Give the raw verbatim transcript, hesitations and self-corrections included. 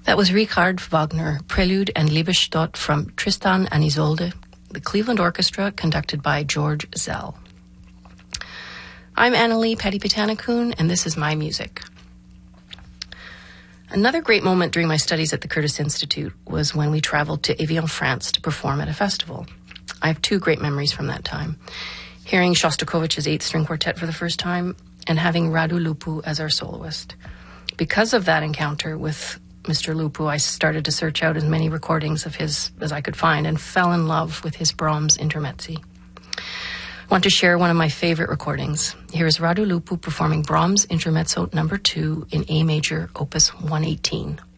That was Richard Wagner, Prelude and Liebestod from Tristan and Isolde, the Cleveland Orchestra, conducted by George Zell. I'm Annalee Petty-Pitanakoon, and this is my music. Another great moment during my studies at the Curtis Institute was when we traveled to Evian, France to perform at a festival. I have two great memories from that time. Hearing Shostakovich's eighth string quartet for the first time and having Radu Lupu as our soloist. Because of that encounter with Mister Lupu, I started to search out as many recordings of his as I could find and fell in love with his Brahms Intermezzi. I want to share one of my favorite recordings. Here is Radu Lupu performing Brahms Intermezzo number two in A major, opus one eighteen.